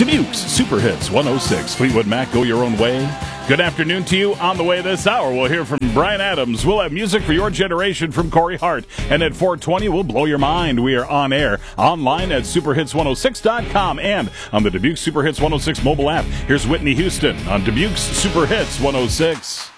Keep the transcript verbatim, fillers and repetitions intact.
Dubuque's Super Hits one oh six. Fleetwood Mac, Go Your Own Way. Good afternoon to you. On the way this hour, we'll hear from Bryan Adams. We'll have music for your generation from Corey Hart. And at four twenty, we'll blow your mind. We are on air, online at super hits one oh six dot com and on the Dubuque Super Hits one oh six mobile app. Here's Whitney Houston on Dubuque's Super Hits one oh six.